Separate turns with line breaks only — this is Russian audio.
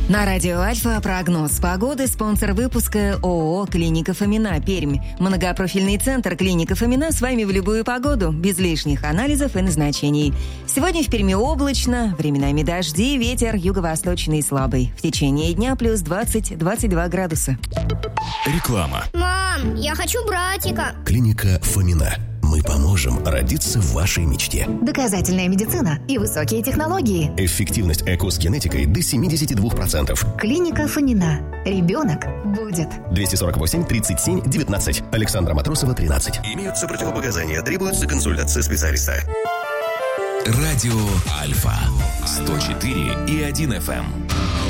На радио Альфа прогноз погоды. Спонсор выпуска ООО «Клиника Фомина», Пермь. Многопрофильный центр «Клиника Фомина» с вами в любую погоду, без лишних анализов и назначений. Сегодня в Перми облачно, временами дожди, ветер юго-восточный слабый. В течение дня плюс 20-22 градуса.
Реклама.
Мам, я хочу братика.
Клиника Фомина. Мы поможем родиться в вашей мечте.
Доказательная медицина и высокие технологии.
Эффективность ЭКО с генетикой до 72%.
Клиника Фомина. Ребенок будет.
248 37 19. Александра Матросова, 13. Имеются противопоказания. Требуется консультация специалиста. Радио Альфа. 104,1 FM.